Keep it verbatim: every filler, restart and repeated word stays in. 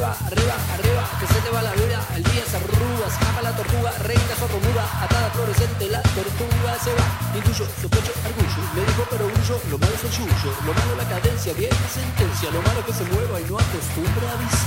arriba, arriba, arriba, que se te va la vida, el día se arruga, escapa la tortuga, reina sordomuda, atada fluorescente, la tortuga se va, intuyo, sospecho, argullo, le digo pero grullo, lo malo es el yuyo, lo malo la cadencia, vieja sentencia, lo malo que se mueva y no acostumbra a avisar.